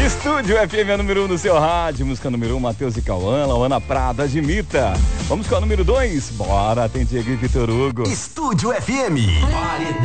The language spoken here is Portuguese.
Estúdio FM é número 1 no seu rádio. Música número 1, Matheus e Cauã, Lauana Prado, Admita. Vamos com a número 2. Bora, tem Diego e Vitor Hugo. Estúdio FM.